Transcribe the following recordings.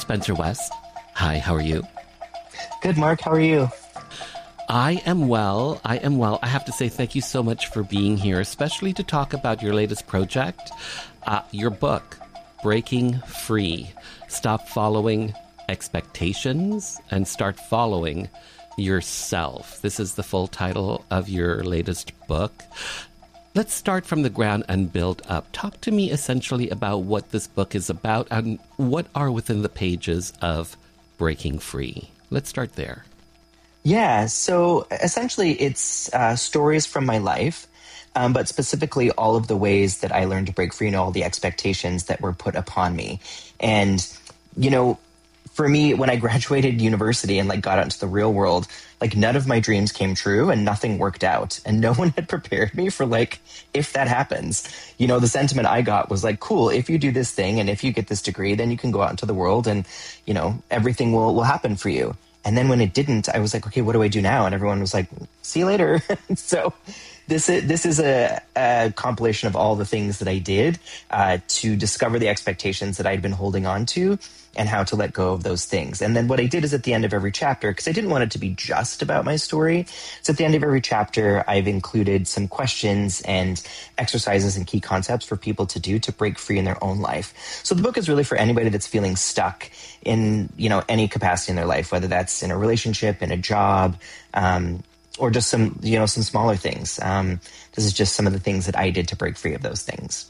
Spencer West. Hi, how are you? Good, Mark. How are you? I am well. I have to say thank you so much for being here, especially to talk about your latest project, your book, Breaking Free. Stop following expectations and start following yourself. This is the full title of your latest book. Let's start from the ground and build up. Talk to me essentially about what this book is about and what are within the pages of Breaking Free. Let's start there. Yeah, so essentially it's stories from my life, but specifically all of the ways that I learned to break free and all the expectations that were put upon me. And, you know, for me, when I graduated university and got out into the real world, none of my dreams came true and nothing worked out. And no one had prepared me for if that happens. You know, the sentiment I got was cool, if you do this thing and if you get this degree, then you can go out into the world and, you know, everything will happen for you. And then when it didn't, I was like, okay, what do I do now? And everyone was like, see you later. So this is a compilation of all the things that I did to discover the expectations that I'd been holding on to and how to let go of those things. And then what I did is at the end of every chapter, because I didn't want it to be just about my story, so at the end of every chapter, I've included some questions and exercises and key concepts for people to do to break free in their own life. So the book is really for anybody that's feeling stuck in, you know, any capacity in their life, whether that's in a relationship, in a job, or just some smaller things. This is just some of the things that I did to break free of those things.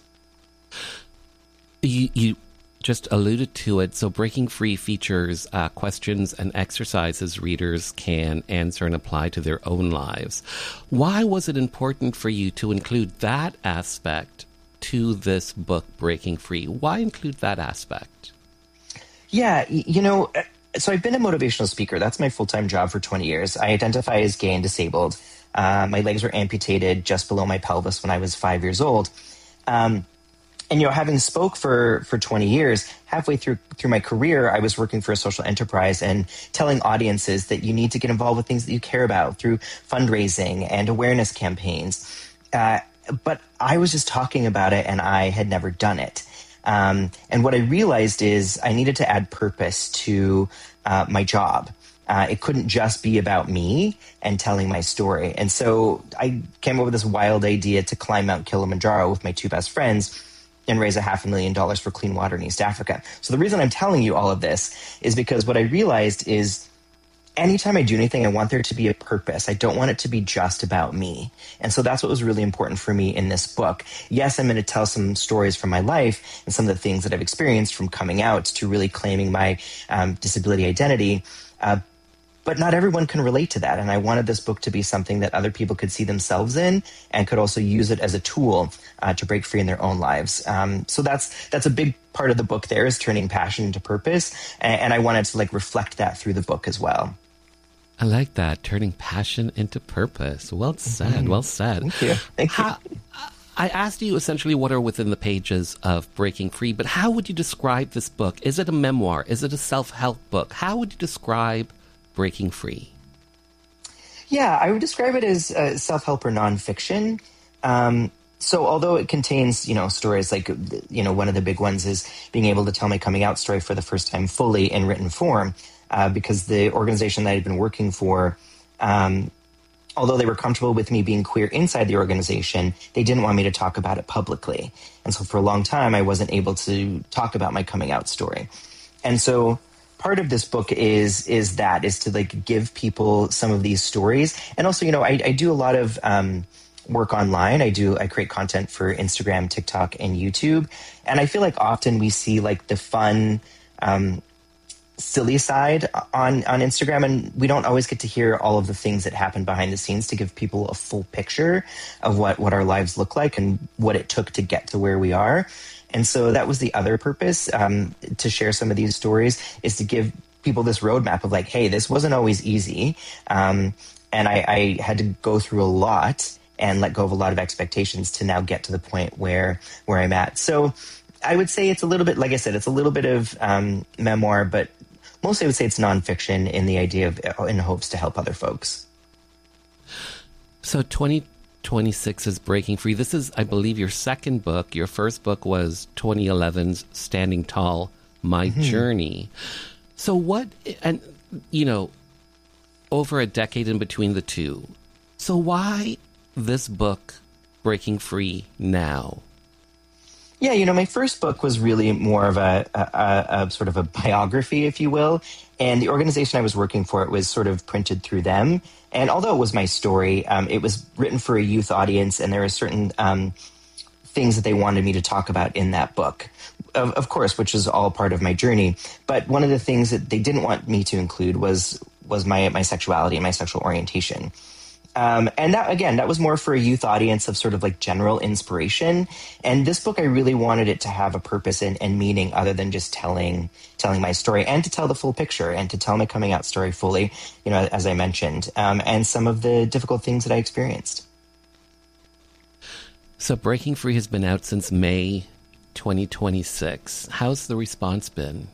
You just alluded to it. So Breaking Free features questions and exercises readers can answer and apply to their own lives. Why was it important for you to include that aspect to this book, Breaking Free? Why include that aspect? Yeah, you know, so I've been a motivational speaker. That's my full-time job for 20 years. I identify as gay and disabled. My legs were amputated just below my pelvis when I was 5 years old. And, you know, having spoke for 20 years, halfway through my career, I was working for a social enterprise and telling audiences that you need to get involved with things that you care about through fundraising and awareness campaigns. But I was just talking about it and I had never done it. And what I realized is I needed to add purpose to my job. It couldn't just be about me and telling my story. And so I came up with this wild idea to climb Mount Kilimanjaro with my two best friends and raise $500,000 for clean water in East Africa. So the reason I'm telling you all of this is because what I realized is anytime I do anything, I want there to be a purpose. I don't want it to be just about me. And so that's what was really important for me in this book. Yes, I'm going to tell some stories from my life and some of the things that I've experienced from coming out to really claiming my disability identity. But not everyone can relate to that. And I wanted this book to be something that other people could see themselves in and could also use it as a tool to break free in their own lives. So that's a big part of the book there, is turning passion into purpose. And I wanted to reflect that through the book as well. I like that, turning passion into purpose. Well said, mm-hmm. Well said. Thank you. I asked you essentially what are within the pages of Breaking Free, but how would you describe this book? Is it a memoir? Is it a self-help book? How would you describe Breaking Free? Yeah, I would describe it as self-help or nonfiction. So although it contains, stories one of the big ones is being able to tell my coming out story for the first time fully in written form, because the organization that I'd been working for, although they were comfortable with me being queer inside the organization, they didn't want me to talk about it publicly. And so for a long time, I wasn't able to talk about my coming out story. And so part of this book is to give people some of these stories. And also, I do a lot of work online. I create content for Instagram, TikTok, and YouTube. And I feel like often we see the fun, silly side on Instagram, and we don't always get to hear all of the things that happen behind the scenes to give people a full picture of what our lives look like and what it took to get to where we are. And so that was the other purpose, to share some of these stories, is to give people this roadmap of hey, this wasn't always easy. And I had to go through a lot and let go of a lot of expectations to now get to the point where I'm at. So I would say it's a little bit, like I said, it's a little bit of memoir, but mostly I would say it's nonfiction in the idea of, in hopes to help other folks. So 2026 is Breaking Free. This is, I believe, your second book. Your first book was 2011's Standing Tall, my journey. So what, and, over a decade in between the two. So why this book, Breaking Free, now? Yeah, my first book was really more of a sort of a biography, if you will. And the organization I was working for, it was sort of printed through them. And although it was my story, it was written for a youth audience, and there are certain things that they wanted me to talk about in that book, of course, which is all part of my journey. But one of the things that they didn't want me to include was my sexuality and my sexual orientation. And that was more for a youth audience of sort of like general inspiration. And this book, I really wanted it to have a purpose and meaning other than just telling my story, and to tell the full picture and to tell my coming out story fully, as I mentioned, and some of the difficult things that I experienced. So Breaking Free has been out since May 2026. How's the response been?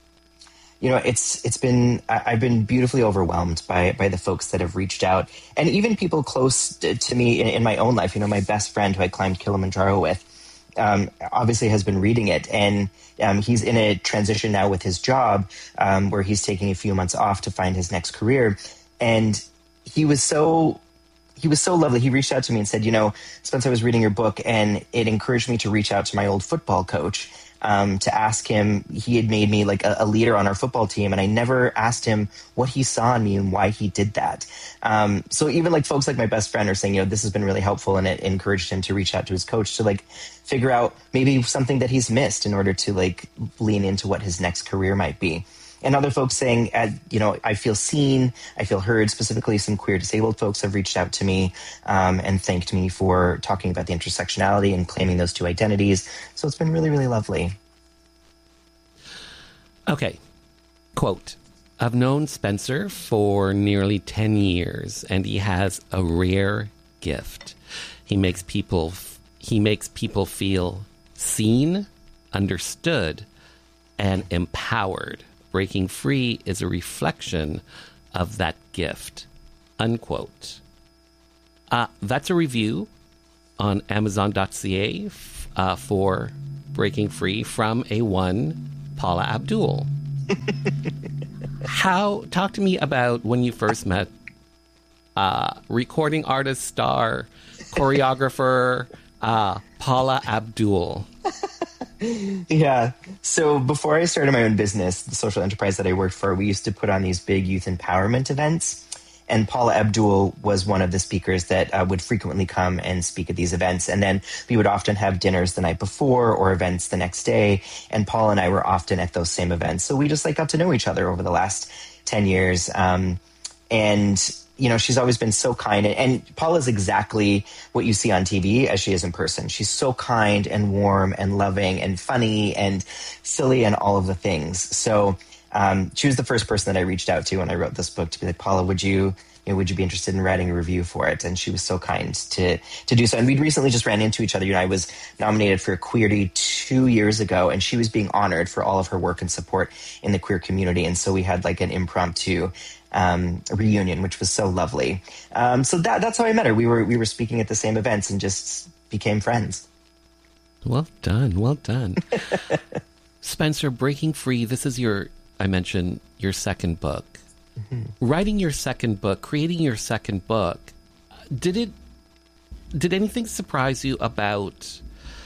It's been, I've been beautifully overwhelmed by the folks that have reached out, and even people close to me in my own life. My best friend who I climbed Kilimanjaro with, obviously has been reading it, and he's in a transition now with his job, where he's taking a few months off to find his next career. And he was so lovely. He reached out to me and said, Spencer, I was reading your book, and it encouraged me to reach out to my old football coach, to ask him. He had made me like a leader on our football team, and I never asked him what he saw in me and why he did that. So even like folks like my best friend are saying, this has been really helpful, and it encouraged him to reach out to his coach to like figure out maybe something that he's missed in order to like lean into what his next career might be. And other folks saying, I feel seen, I feel heard. Specifically, some queer disabled folks have reached out to me and thanked me for talking about the intersectionality and claiming those two identities. So it's been really, really lovely. Okay. Quote, I've known Spencer for nearly 10 years, and he has a rare gift. He makes people feel seen, understood, and empowered. Breaking Free is a reflection of that gift. Unquote. That's a review on Amazon.ca for Breaking Free from a one Paula Abdul. Talk to me about when you first met recording artist, star, choreographer, Paula Abdul. Yeah. So before I started my own business, the social enterprise that I worked for, we used to put on these big youth empowerment events. And Paula Abdul was one of the speakers that would frequently come and speak at these events. And then we would often have dinners the night before or events the next day. And Paula and I were often at those same events. So we just got to know each other over the last 10 years. She's always been so kind. And Paula's exactly what you see on TV as she is in person. She's so kind and warm and loving and funny and silly and all of the things. So she was the first person that I reached out to when I wrote this book to be like, Paula, would you be interested in writing a review for it? And she was so kind to do so. And we'd recently just ran into each other. I was nominated for a Queerty 2 years ago, and she was being honored for all of her work and support in the queer community. And so we had like an impromptu reunion, which was so lovely. So that's how I met her. We were speaking at the same events and just became friends. Well done. Spencer, Breaking Free, this is I mentioned your second book. Mm-hmm. Writing your second book, creating your second book, did anything surprise you about,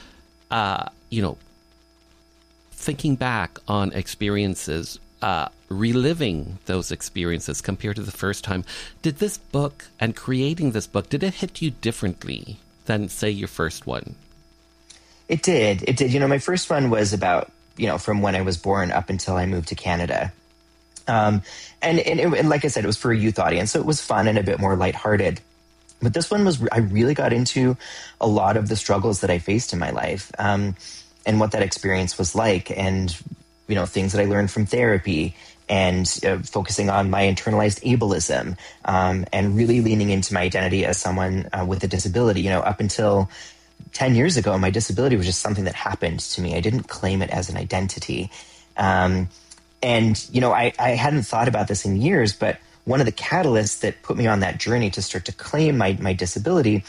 thinking back on experiences, reliving those experiences compared to the first time? Did this book and creating this book, did it hit you differently than, say, your first one? It did. My first one was about, from when I was born up until I moved to Canada. And like I said, it was for a youth audience, so it was fun and a bit more lighthearted. But this one I really got into a lot of the struggles that I faced in my life, and what that experience was like, and, things that I learned from therapy, and focusing on my internalized ableism, and really leaning into my identity as someone with a disability. Up until 10 years ago, my disability was just something that happened to me. I didn't claim it as an identity. I hadn't thought about this in years, but one of the catalysts that put me on that journey to start to claim my disability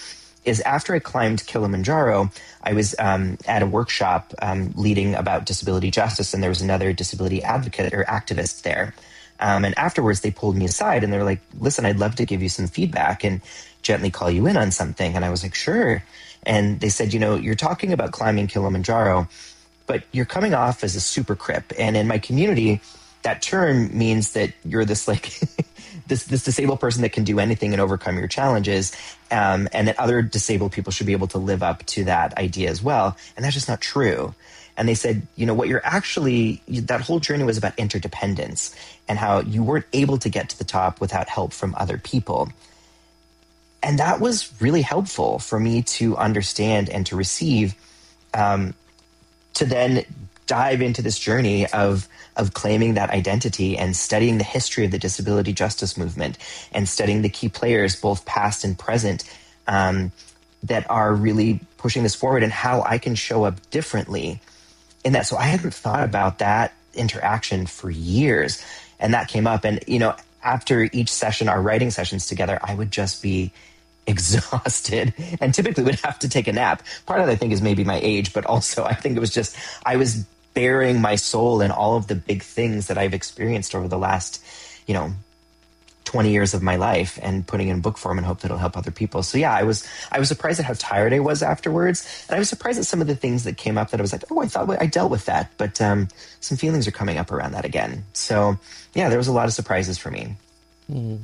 is after I climbed Kilimanjaro, I was at a workshop leading about disability justice, and there was another disability advocate or activist there. And afterwards, they pulled me aside and they were like, listen, I'd love to give you some feedback and gently call you in on something. And I was like, sure. And they said, you're talking about climbing Kilimanjaro, but you're coming off as a super crip. And in my community, that term means that you're this like this disabled person that can do anything and overcome your challenges, and that other disabled people should be able to live up to that idea as well. And that's just not true. And they said, what you're actually, that whole journey was about interdependence and how you weren't able to get to the top without help from other people. And that was really helpful for me to understand and to receive, to then dive into this journey of claiming that identity and studying the history of the disability justice movement and studying the key players, both past and present, that are really pushing this forward and how I can show up differently in that. So I hadn't thought about that interaction for years. And that came up. And, after each session, our writing sessions together, I would just be exhausted and typically would have to take a nap. Part of it, I think, is maybe my age, but also I think it was just, I was bearing my soul in all of the big things that I've experienced over the last, 20 years of my life and putting it in book form and hope that it'll help other people. So yeah, I was surprised at how tired I was afterwards. And I was surprised at some of the things that came up that I was like, oh, I thought I dealt with that. But some feelings are coming up around that again. So yeah, there was a lot of surprises for me. Mm.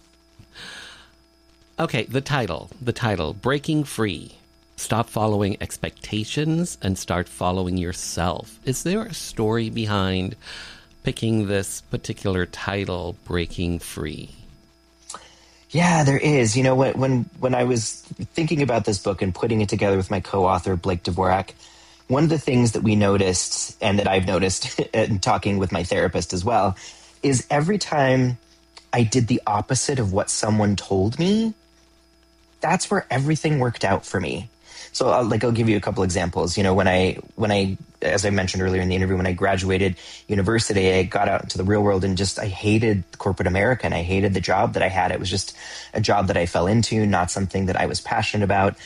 Okay, the title, Breaking Free. Stop following expectations and start following yourself. Is there a story behind picking this particular title, Breaking Free? Yeah, there is. When I was thinking about this book and putting it together with my co-author, Blake Dvorak, one of the things that we noticed, and that I've noticed in talking with my therapist as well, is every time I did the opposite of what someone told me, that's where everything worked out for me. So I'll give you a couple examples. When I, as I mentioned earlier in the interview, when I graduated university, I got out into the real world and I hated corporate America and I hated the job that I had. It was just a job that I fell into, not something that I was passionate about,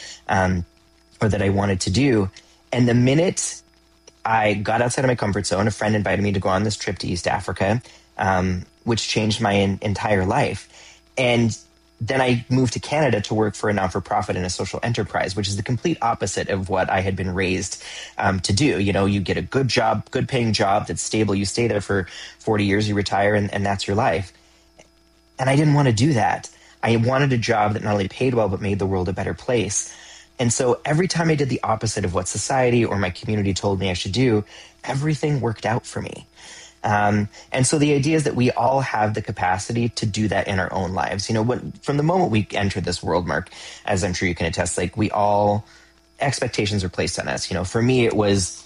or that I wanted to do. And the minute I got outside of my comfort zone, a friend invited me to go on this trip to East Africa, which changed my entire life. And then I moved to Canada to work for a not-for-profit and a social enterprise, which is the complete opposite of what I had been raised to do. You get a good job, good paying job that's stable. You stay there for 40 years, you retire, and that's your life. And I didn't want to do that. I wanted a job that not only paid well, but made the world a better place. And so every time I did the opposite of what society or my community told me I should do, everything worked out for me. And so the idea is that we all have the capacity to do that in our own lives. From the moment we enter this world, Mark, as I'm sure you can attest, expectations are placed on us. For me, it was,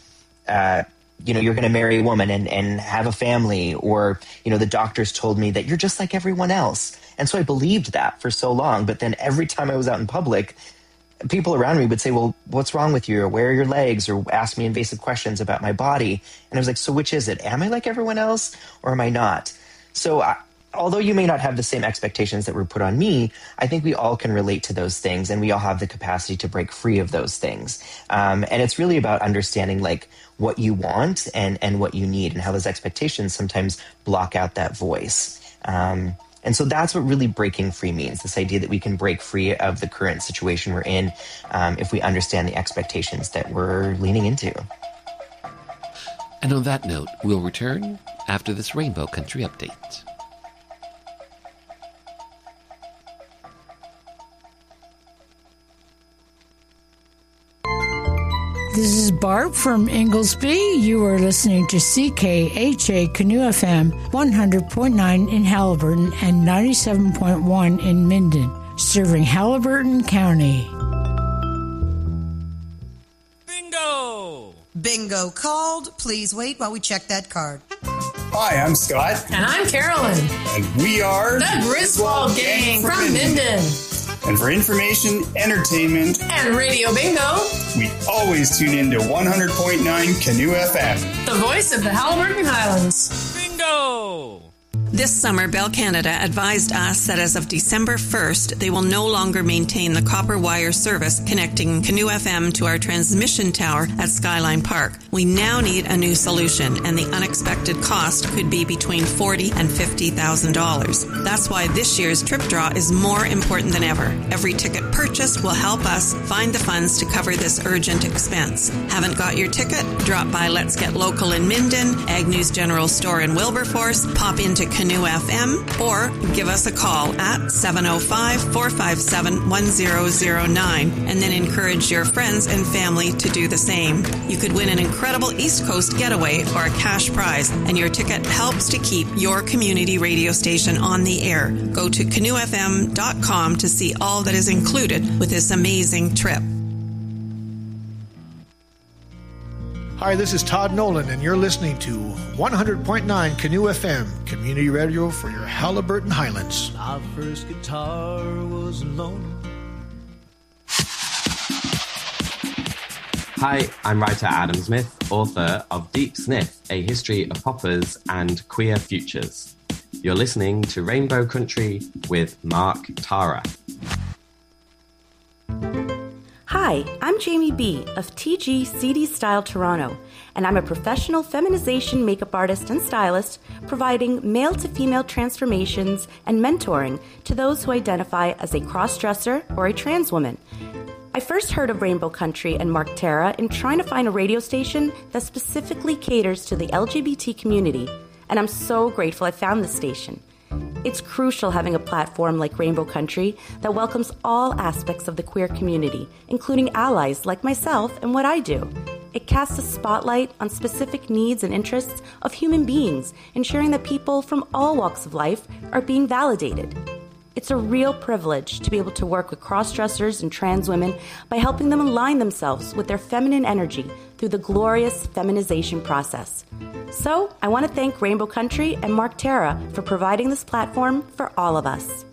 you're going to marry a woman and have a family, or, the doctors told me that you're just like everyone else. And so I believed that for so long. But then every time I was out in public, people around me would say, well, what's wrong with you? Or where are your legs? Or ask me invasive questions about my body. And I was like, so which is it? Am I like everyone else or am I not? So although you may not have the same expectations that were put on me, I think we all can relate to those things and we all have the capacity to break free of those things. And it's really about understanding what you want and what you need and how those expectations sometimes block out that voice. And so that's what really breaking free means, this idea that we can break free of the current situation we're in if we understand the expectations that we're leaning into. And on that note, we'll return after this Rainbow Country update. This is Barb from Inglesby. You are listening to CKHA Canoe FM 100.9 in Haliburton and 97.1 in Minden, serving Haliburton County. Bingo! Bingo called. Please wait while we check that card. Hi, I'm Scott. And I'm Carolyn. And we are the Griswold Gang from Minden. And for information, entertainment, and Radio Bingo, we always tune in to 100.9 Canoe FM. The voice of the Haliburton Highlands. Bingo! This summer, Bell Canada advised us that as of December 1st, they will no longer maintain the copper wire service connecting Canoe FM to our transmission tower at Skyline Park. We now need a new solution, and the unexpected cost could be between $40,000 and $50,000. That's why this year's trip draw is more important than ever. Every ticket purchased will help us find the funds to cover this urgent expense. Haven't got your ticket? Drop by Let's Get Local in Minden, Agnew's General Store in Wilberforce, pop into Canoe FM, or give us a call at 705-457-1009, and then encourage your friends and family to do the same. You could win an incredible East Coast getaway or a cash prize, and your ticket helps to keep your community radio station on the air. Go to canoefm.com to see all that is included with this amazing trip. Hi, this is Todd Nolan, and you're listening to 100.9 Canoe FM, community radio for your Halliburton Highlands. My first guitar was alone. Hi, I'm writer Adam Smith, author of Deep Sniff, A History of Poppers and Queer Futures. You're listening to Rainbow Country with Mark Tara. Hi, I'm Jamie B. of TG CD Style Toronto, and I'm a professional feminization makeup artist and stylist providing male-to-female transformations and mentoring to those who identify as a cross-dresser or a trans woman. I first heard of Rainbow Country and Mark Tara in trying to find a radio station that specifically caters to the LGBT community, and I'm so grateful I found this station. It's crucial having a platform like Rainbow Country that welcomes all aspects of the queer community, including allies like myself and what I do. It casts a spotlight on specific needs and interests of human beings, ensuring that people from all walks of life are being validated. It's a real privilege to be able to work with cross-dressers and trans women by helping them align themselves with their feminine energy through the glorious feminization process. So, I want to thank Rainbow Country and Mark Tara for providing this platform for all of us.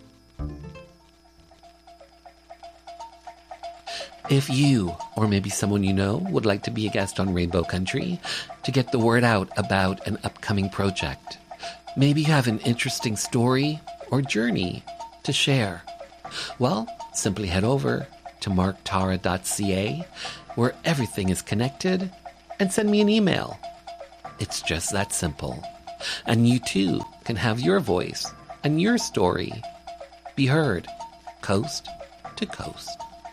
If you, or maybe someone you know, would like to be a guest on Rainbow Country to get the word out about an upcoming project, maybe you have an interesting story or journey to share, well, simply head over to marktara.ca, where everything is connected, and send me an email. It's just that simple. And you too can have your voice and your story be heard coast to coast.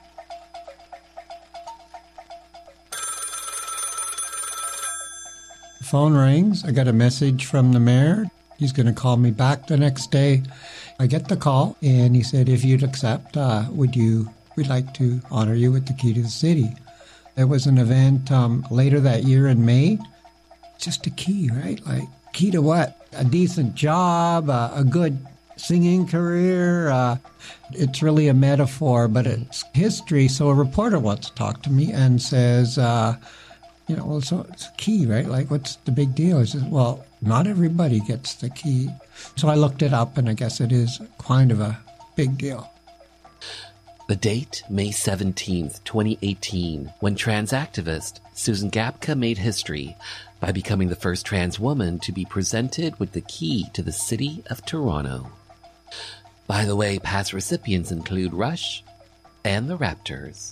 The phone rings. I got a message from the mayor. He's going to call me back the next day. I get the call, and he said, if you'd accept, we'd like to honor you with the key to the city. There was an event later that year in May. Just a key, right? Like, key to what? A decent job, a good singing career. It's really a metaphor, but it's history. So a reporter wants to talk to me and says, so it's a key, right? Like, what's the big deal? I said, well, not everybody gets the key. So I looked it up, and I guess it is kind of a big deal. The date, May 17th, 2018, when trans activist Susan Gapka made history by becoming the first trans woman to be presented with the key to the city of Toronto. By the way, past recipients include Rush and the Raptors.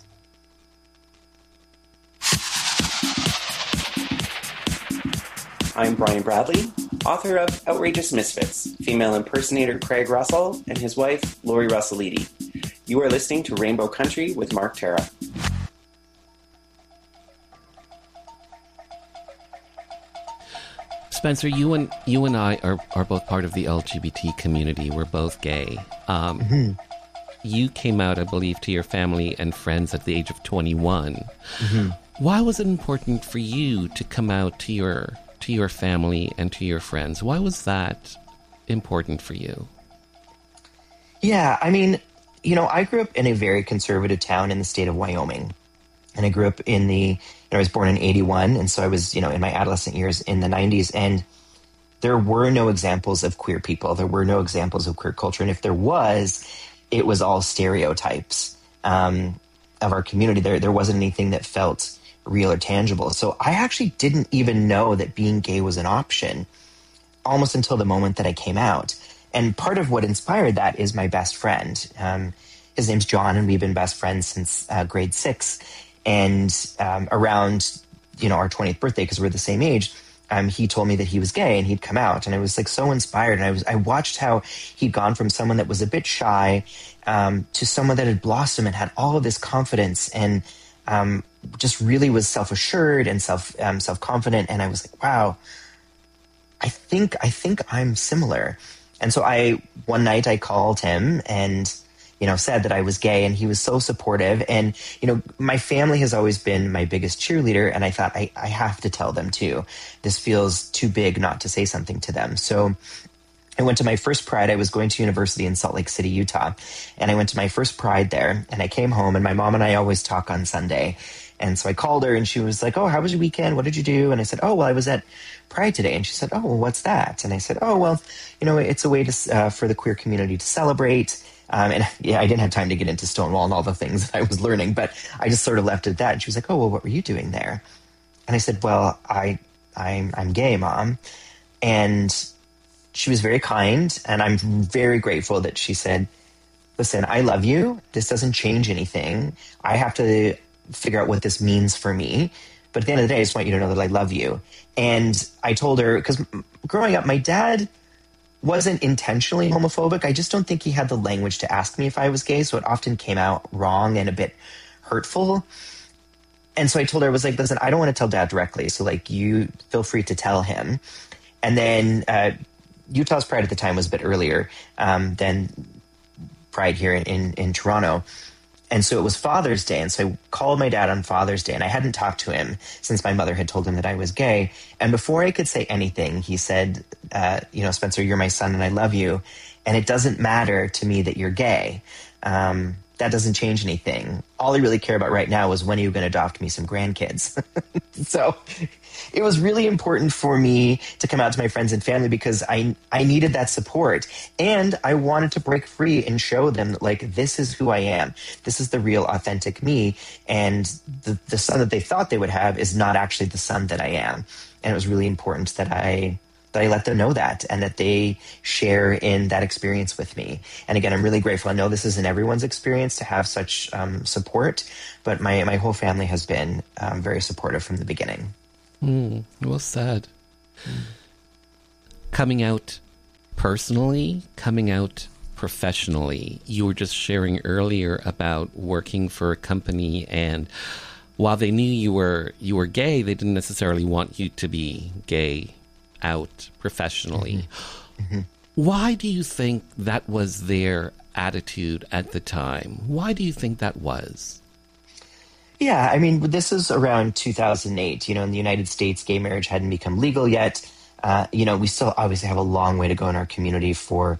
I'm Brian Bradley, author of Outrageous Misfits, female impersonator Craig Russell and his wife, Lori Russellidi. You are listening to Rainbow Country with Mark Tara. Spencer, you and I are both part of the LGBT community. We're both gay. You came out, I believe, to your family and friends at the age of 21. Mm-hmm. Why was it important for you to come out to your family and to your friends? Why was that important for you? Yeah, I mean, I grew up in a very conservative town in the state of Wyoming. And I grew up I was born in 81. And so I was, in my adolescent years in the 90s. And there were no examples of queer people. There were no examples of queer culture. And if there was, it was all stereotypes of our community. There wasn't anything that felt real or tangible. So I actually didn't even know that being gay was an option almost until the moment that I came out. And part of what inspired that is my best friend. His name's John, and we've been best friends since grade 6. And around, our 20th birthday, because we're the same age, he told me that he was gay and he'd come out. And I was like so inspired. And I watched how he'd gone from someone that was a bit shy to someone that had blossomed and had all of this confidence and just really was self-assured and self-confident. And I was like, wow, I think I'm similar. And so one night I called him and, said that I was gay, and he was so supportive. And, my family has always been my biggest cheerleader. And I thought I have to tell them too. This feels too big not to say something to them. So I went to my first Pride. I was going to university in Salt Lake City, Utah. And I went to my first Pride there, and I came home, and my mom and I always talk on Sunday. And so I called her, and she was like, oh, how was your weekend? What did you do? And I said, oh, well, I was at Pride today. And she said, oh, well, what's that? And I said, oh, well, it's a way to for the queer community to celebrate. And yeah, I didn't have time to get into Stonewall and all the things that I was learning, but I just sort of left it at that. And she was like, oh, well, what were you doing there? And I said, well, I'm gay, Mom. And she was very kind, and I'm very grateful that she said, listen, I love you. This doesn't change anything. I have to figure out what this means for me. But at the end of the day, I just want you to know that I love you. And I told her, because growing up, my dad wasn't intentionally homophobic. I just don't think he had the language to ask me if I was gay, so it often came out wrong and a bit hurtful. And so I told her, I was like, listen, I don't want to tell Dad directly, so you feel free to tell him. And then Utah's Pride at the time was a bit earlier than Pride here in Toronto. And so it was Father's Day. And so I called my dad on Father's Day, and I hadn't talked to him since my mother had told him that I was gay. And before I could say anything, he said, Spencer, you're my son and I love you. And it doesn't matter to me that you're gay. That doesn't change anything. All I really care about right now is when are you going to adopt me some grandkids? So it was really important for me to come out to my friends and family because I needed that support. And I wanted to break free and show them that, this is who I am. This is the real, authentic me. And the son that they thought they would have is not actually the son that I am. And it was really important that I let them know that and that they share in that experience with me. And again, I'm really grateful. I know this isn't everyone's experience to have such support, but my whole family has been very supportive from the beginning. Well said. Coming out personally, coming out professionally. You were just sharing earlier about working for a company, and while they knew you were gay, they didn't necessarily want you to be gay out professionally. Mm-hmm. Why do you think that was their attitude at the time? Why do you think that was? Yeah, I mean, this is around 2008. In the United States, gay marriage hadn't become legal yet. We still obviously have a long way to go in our community for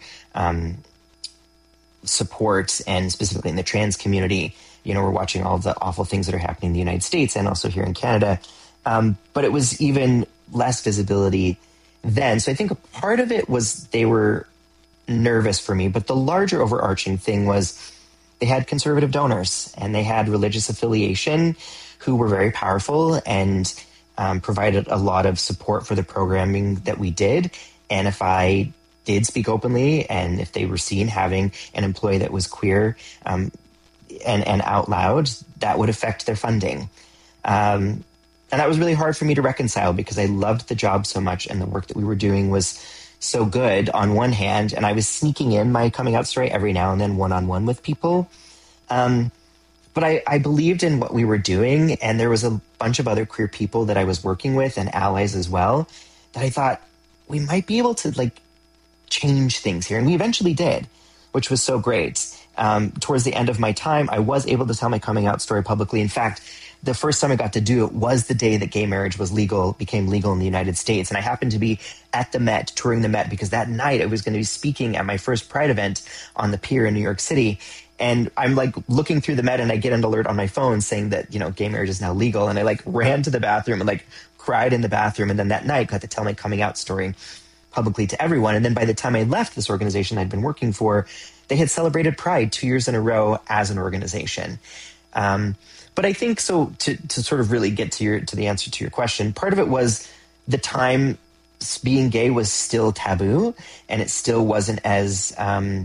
support, and specifically in the trans community. We're watching all the awful things that are happening in the United States and also here in Canada. But it was even less visibility then. So I think a part of it was they were nervous for me, but the larger overarching thing was they had conservative donors and they had religious affiliation who were very powerful and provided a lot of support for the programming that we did. And if I did speak openly and if they were seen having an employee that was queer and out loud, that would affect their funding. And that was really hard for me to reconcile because I loved the job so much and the work that we were doing was so good on one hand. And I was sneaking in my coming out story every now and then one-on-one with people. But I believed in what we were doing. And there was a bunch of other queer people that I was working with and allies as well that I thought we might be able to change things here. And we eventually did, which was so great. Towards the end of my time, I was able to tell my coming out story publicly. In fact, the first time I got to do it was the day that gay marriage became legal in the United States. And I happened to be at the Met, touring the Met, because that night I was going to be speaking at my first Pride event on the pier in New York City. And I'm looking through the Met and I get an alert on my phone saying that, gay marriage is now legal. And I ran to the bathroom and cried in the bathroom. And then that night got to tell my coming out story publicly to everyone. And then by the time I left this organization I'd been working for, they had celebrated Pride 2 years in a row as an organization. But I think so to sort of really get to the answer to your question, part of it was the time being gay was still taboo, and it still wasn't as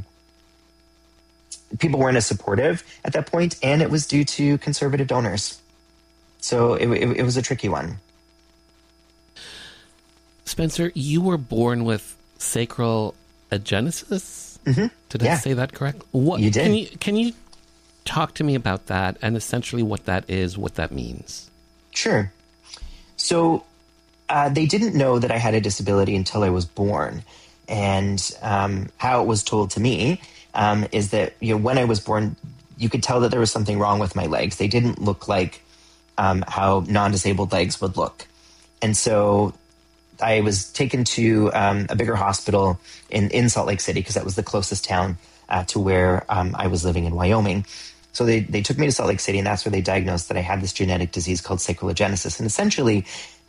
people weren't as supportive at that point, and it was due to conservative donors. So it was a tricky one. Spencer, you were born with sacral agenesis? Mm-hmm. Did I say that correct? What, you did. Can you talk to me about that and essentially what that is, what that means? Sure. So they didn't know that I had a disability until I was born. And how it was told to me is that when I was born, you could tell that there was something wrong with my legs. They didn't look like how non-disabled legs would look. And so I was taken to a bigger hospital in Salt Lake City because that was the closest town to where I was living in Wyoming. So they took me to Salt Lake City, and that's where they diagnosed that I had this genetic disease called sacral agenesis. And essentially,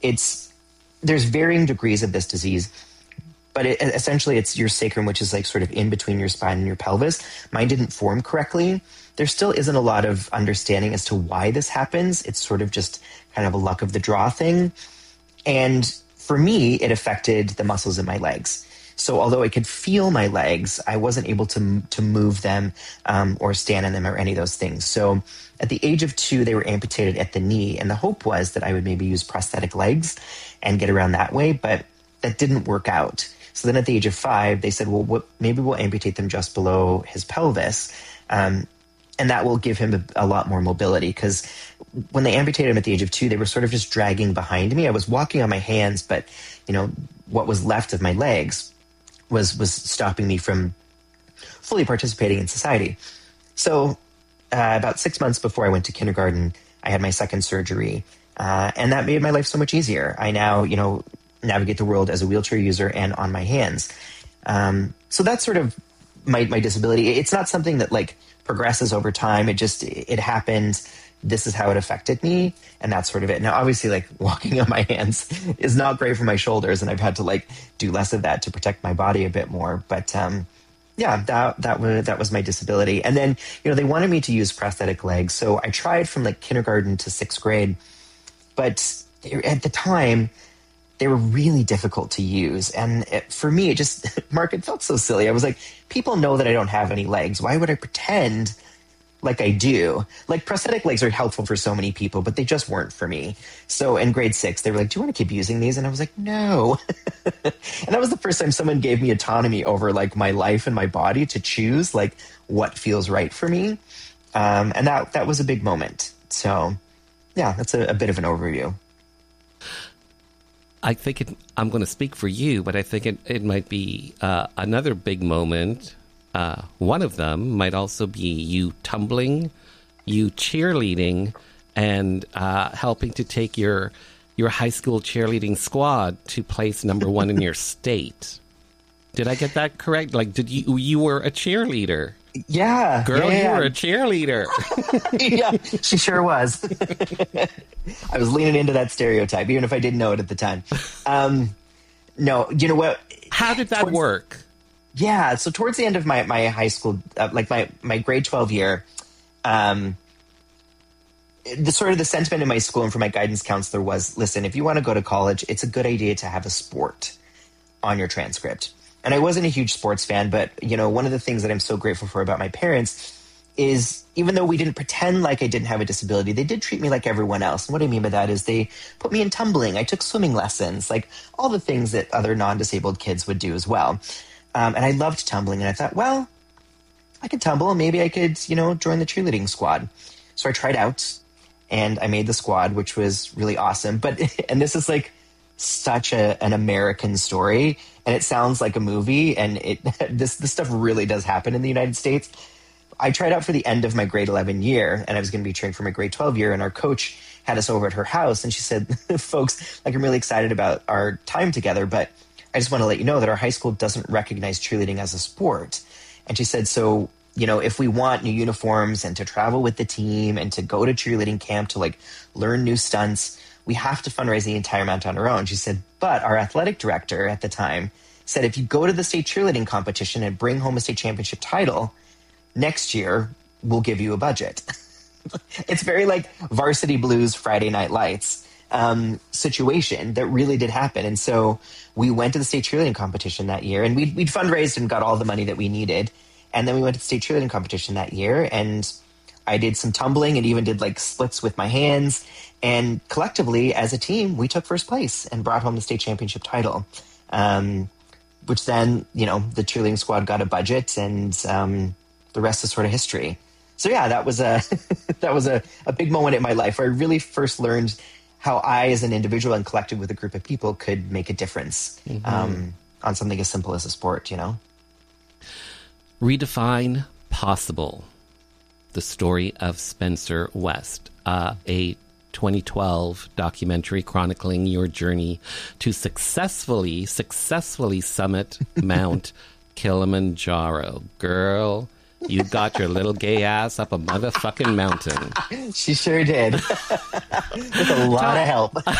there's varying degrees of this disease, but essentially it's your sacrum, which is like sort of in between your spine and your pelvis. Mine didn't form correctly. There still isn't a lot of understanding as to why this happens. It's sort of just kind of a luck of the draw thing. And for me, it affected the muscles in my legs. So although I could feel my legs, I wasn't able to move them or stand on them or any of those things. So at the age of 2, they were amputated at the knee. And the hope was that I would maybe use prosthetic legs and get around that way. But that didn't work out. So then at the age of 5, they said, well, maybe we'll amputate them just below his pelvis. And that will give him a lot more mobility, because when they amputated him at the age of 2, they were sort of just dragging behind me. I was walking on my hands, but what was left of my legs was stopping me from fully participating in society. So about 6 months before I went to kindergarten, I had my second surgery, and that made my life so much easier. I now, navigate the world as a wheelchair user and on my hands. So that's sort of my disability. It's not something that progresses over time. It happened. This is how it affected me, and that's sort of it. Now, obviously, walking on my hands is not great for my shoulders, and I've had to do less of that to protect my body a bit more. But that was my disability. And then they wanted me to use prosthetic legs, so I tried from kindergarten to 6th grade. But at the time, they were really difficult to use, and for me, Mark, it felt so silly. I was like, people know that I don't have any legs. Why would I pretend like I do? Prosthetic legs are helpful for so many people, but they just weren't for me. So in grade 6, they were like, do you want to keep using these? And I was like, no. And that was the first time someone gave me autonomy over my life and my body to choose what feels right for me. And that was a big moment. So yeah, that's a bit of an overview. I think I'm going to speak for you, but I think it might be another big moment. One of them might also be you tumbling, you cheerleading, and helping to take your high school cheerleading squad to place number 1 in your state. Did I get that correct? You were a cheerleader? Yeah. Girl, yeah. You were a cheerleader. Yeah, she sure was. I was leaning into that stereotype, even if I didn't know it at the time. No, you know what? How did that work? Yeah, so towards the end of my high school, my grade 12 year, the sentiment in my school and from my guidance counselor was, listen, if you want to go to college, it's a good idea to have a sport on your transcript. And I wasn't a huge sports fan, but one of the things that I'm so grateful for about my parents is, even though we didn't pretend like I didn't have a disability, they did treat me like everyone else. And what I mean by that is they put me in tumbling. I took swimming lessons, all the things that other non-disabled kids would do as well. And I loved tumbling, and I thought, well, I could tumble. Maybe I could, join the cheerleading squad. So I tried out, and I made the squad, which was really awesome. And this is such an American story, and it sounds like a movie, and this stuff really does happen in the United States. I tried out for the end of my grade 11 year, and I was going to be trained for my grade 12 year, and our coach had us over at her house, and she said, folks, I'm really excited about our time together, but I just want to let you know that our high school doesn't recognize cheerleading as a sport. And she said, so, if we want new uniforms and to travel with the team and to go to cheerleading camp to learn new stunts, we have to fundraise the entire amount on our own. She said, but our athletic director at the time said, if you go to the state cheerleading competition and bring home a state championship title, next year we'll give you a budget. It's very Varsity Blues Friday Night Lights. situation that really did happen. And so we went to the state cheerleading competition that year, and we'd fundraised and got all the money that we needed. And then we went to the state cheerleading competition that year, and I did some tumbling and even did like splits with my hands. And collectively, as a team, we took first place and brought home the state championship title, which then, you know, the cheerleading squad got a budget, and the rest is sort of history. So yeah, that was a big moment in my life where I really first learned how I, as an individual and collective with a group of people, could make a difference on something as simple as a sport, you know? Redefine Possible, the story of Spencer West, a 2012 documentary chronicling your journey to successfully summit Mount Kilimanjaro. Girl, you got your little gay ass up a motherfucking mountain. She sure did. With a lot of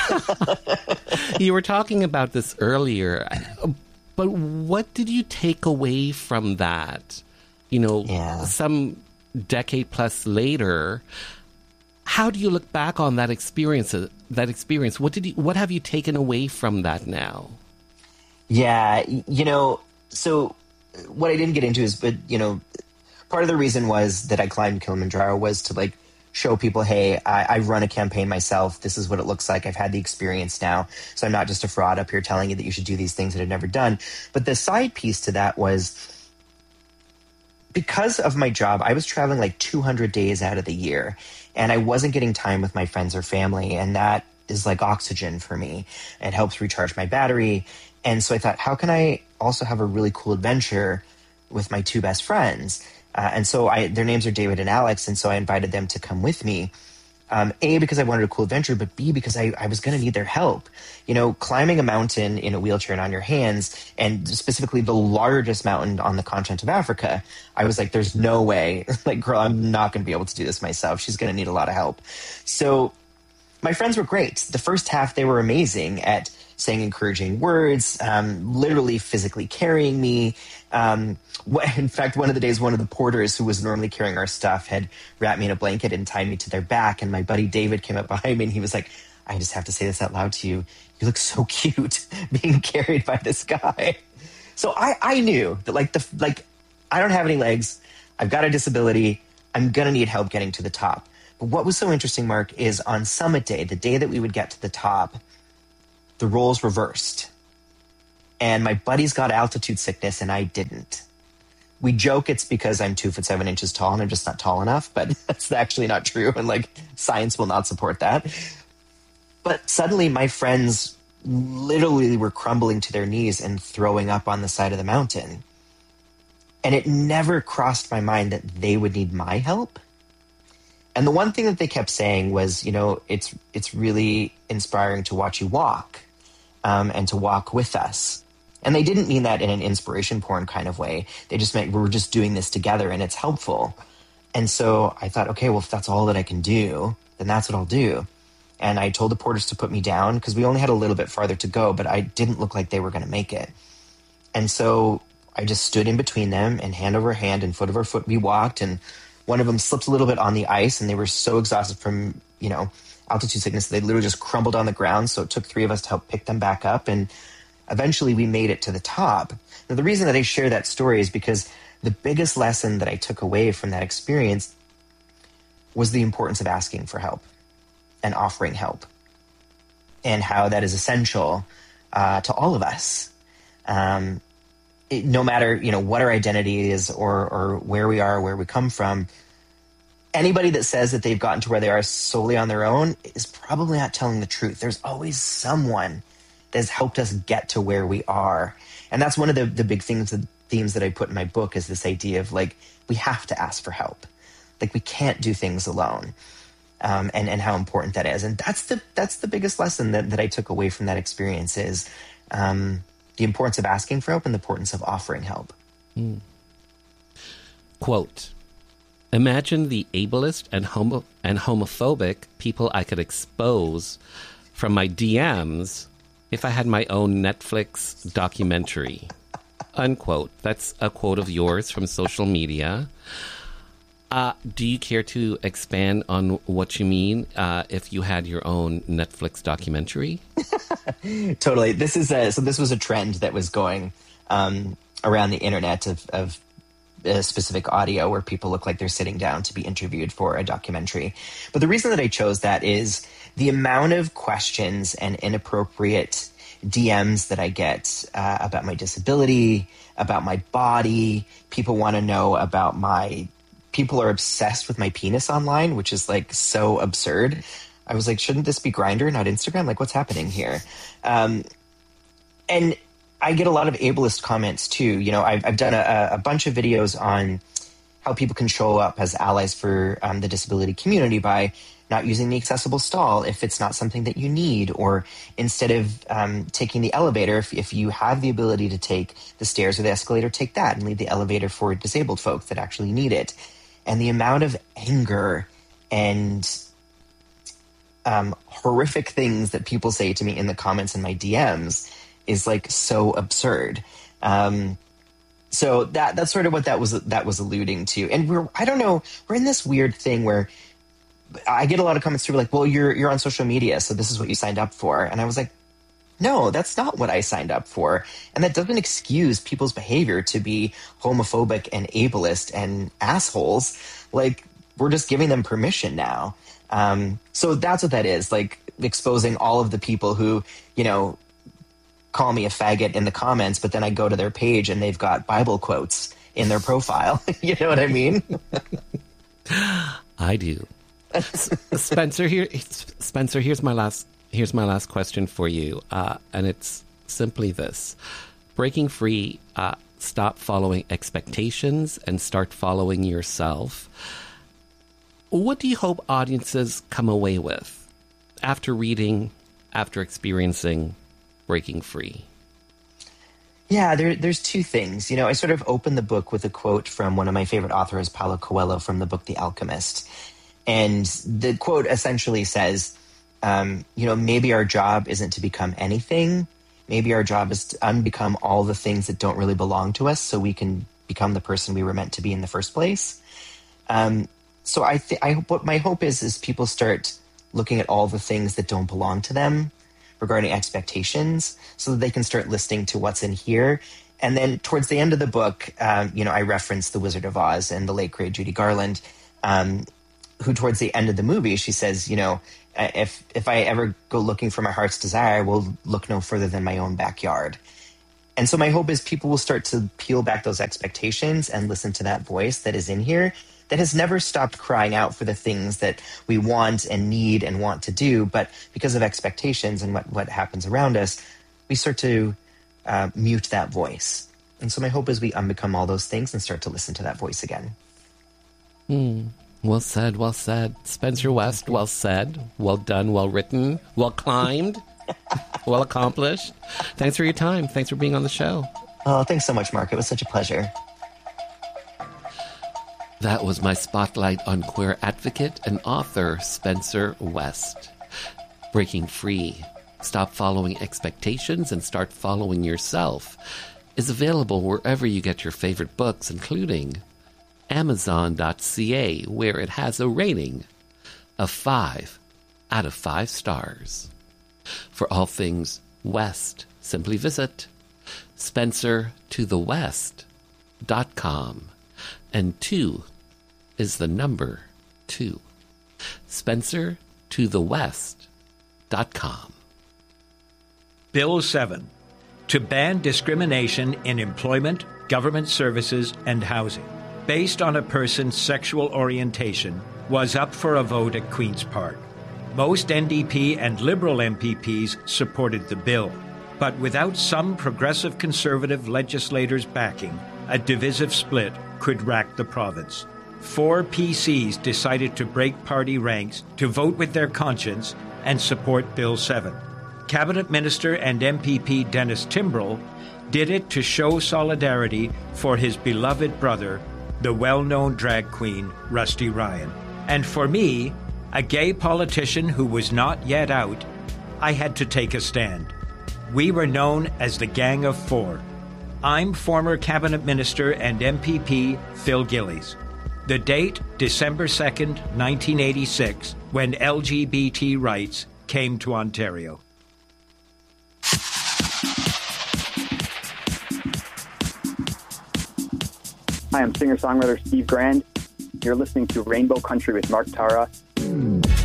help. You were talking about this earlier, but what did you take away from that? You know, some decade plus later, how do you look back on that experience? What have you taken away from that now? Yeah, you know, so what I didn't get into is, but, you know, part of the reason was that I climbed Kilimanjaro was to like show people, hey, I run a campaign myself. This is what it looks like. I've had the experience now. So I'm not just a fraud up here telling you that you should do these things that I've never done. But the side piece to that was, because of my job, I was traveling like 200 days out of the year, and I wasn't getting time with my friends or family. And that is like oxygen for me. It helps recharge my battery. And so I thought, how can I also have a really cool adventure with my two best friends? And so their names are David and Alex. And so I invited them to come with me. A, because I wanted a cool adventure, but B, because I was going to need their help. You know, climbing a mountain in a wheelchair and on your hands, and specifically the largest mountain on the continent of Africa, I was like, there's no way. Like, girl, I'm not going to be able to do this myself. She's going to need a lot of help. So my friends were great. The first half, they were amazing at saying encouraging words, literally physically carrying me. In fact, one of the days, one of the porters who was normally carrying our stuff had wrapped me in a blanket and tied me to their back. And my buddy David came up behind me and he was like, I just have to say this out loud to you. You look so cute being carried by this guy. So I knew that I don't have any legs. I've got a disability. I'm going to need help getting to the top. But what was so interesting, Mark, is on summit day, the day that we would get to the top, the roles reversed. And my buddies got altitude sickness and I didn't. We joke it's because I'm 2'7" tall and I'm just not tall enough, but that's actually not true. And like science will not support that. But suddenly my friends literally were crumbling to their knees and throwing up on the side of the mountain. And it never crossed my mind that they would need my help. And the one thing that they kept saying was, you know, it's really inspiring to watch you walk, and to walk with us. And they didn't mean that in an inspiration porn kind of way. They just meant we're just doing this together and it's helpful. And so I thought, okay, well, if that's all that I can do, then that's what I'll do. And I told the porters to put me down because we only had a little bit farther to go, but I didn't look like they were going to make it. And so I just stood in between them, and hand over hand and foot over foot we walked. And one of them slipped a little bit on the ice, and they were so exhausted from, you know, altitude sickness, they literally just crumbled on the ground. So it took three of us to help pick them back up. And eventually we made it to the top. Now, the reason that I share that story is because the biggest lesson that I took away from that experience was the importance of asking for help and offering help, and how that is essential to all of us. No matter, you know, what our identity is or where we are, where we come from, anybody that says that they've gotten to where they are solely on their own is probably not telling the truth. There's always someone that has helped us get to where we are. And that's one of the big things, the themes that I put in my book, is this idea of like, we have to ask for help. Like, we can't do things alone. And how important that is. And that's the biggest lesson that I took away from that experience is the importance of asking for help and the importance of offering help. Quote, imagine the ableist and homophobic people I could expose from my DMs if I had my own Netflix documentary. Unquote. That's a quote of yours from social media. Do you care to expand on what you mean if you had your own Netflix documentary? Totally. This was a trend that was going around the internet of specific audio where people look like they're sitting down to be interviewed for a documentary. But the reason that I chose that is the amount of questions and inappropriate DMs that I get about my disability, about my body. People want to know about people are obsessed with my penis online, which is like so absurd. I was like, shouldn't this be Grindr, not Instagram? Like, what's happening here? And I get a lot of ableist comments too. You know, I've done a bunch of videos on how people can show up as allies for the disability community by not using the accessible stall if it's not something that you need, or instead of taking the elevator, if you have the ability to take the stairs or the escalator, take that and leave the elevator for disabled folks that actually need it. And the amount of anger and horrific things that people say to me in the comments in my DMs is like so absurd. So that's sort of what that was alluding to. And we're in this weird thing where I get a lot of comments too, like, well, you're on social media, so this is what you signed up for. And I was like, no, that's not what I signed up for. And that doesn't excuse people's behavior to be homophobic and ableist and assholes. Like, we're just giving them permission now. So that's what that is, like exposing all of the people who, you know, call me a faggot in the comments, but then I go to their page and they've got Bible quotes in their profile. You know what I mean? I do. Spencer, here's my last question for you, and it's simply this: breaking free. Stop following expectations and start following yourself. What do you hope audiences come away with after reading, after experiencing Breaking Free? Yeah, there's two things. You know, I sort of opened the book with a quote from one of my favorite authors, Paulo Coelho, from the book The Alchemist. And the quote essentially says, you know, maybe our job isn't to become anything. Maybe our job is to unbecome all the things that don't really belong to us so we can become the person we were meant to be in the first place. So what my hope is people start looking at all the things that don't belong to them regarding expectations so that they can start listening to what's in here. And then towards the end of the book, you know, I referenced The Wizard of Oz and the late, great Judy Garland, who towards the end of the movie, she says, you know, if I ever go looking for my heart's desire, I will look no further than my own backyard. And so my hope is people will start to peel back those expectations and listen to that voice that is in here that has never stopped crying out for the things that we want and need and want to do. But because of expectations and what happens around us, we start to mute that voice. And so my hope is we unbecome all those things and start to listen to that voice again. Well said, well said. Spencer West, well said. Well done, well written, well climbed, well accomplished. Thanks for your time. Thanks for being on the show. Oh, thanks so much, Mark. It was such a pleasure. That was my spotlight on queer advocate and author Spencer West. Breaking Free. Stop following expectations and start following yourself is available wherever you get your favorite books, including Amazon.ca, where it has a rating of 5 out of 5 stars. For all things West, simply visit SpencerToTheWest.com. And 2 is the number 2. SpencerToTheWest.com. Bill 7, to ban discrimination in employment, government services, and housing, based on a person's sexual orientation, was up for a vote at Queen's Park. Most NDP and Liberal MPPs supported the bill, but without some progressive Conservative legislators backing, a divisive split could rack the province. 4 PCs decided to break party ranks to vote with their conscience and support Bill 7. Cabinet Minister and MPP Dennis Timbrell did it to show solidarity for his beloved brother, the well-known drag queen Rusty Ryan. And for me, a gay politician who was not yet out, I had to take a stand. We were known as the Gang of Four. I'm former Cabinet Minister and MPP Phil Gillies. The date, December 2nd, 1986, when LGBT rights came to Ontario. Hi, I'm singer-songwriter Steve Grand. You're listening to Rainbow Country with Mark Tara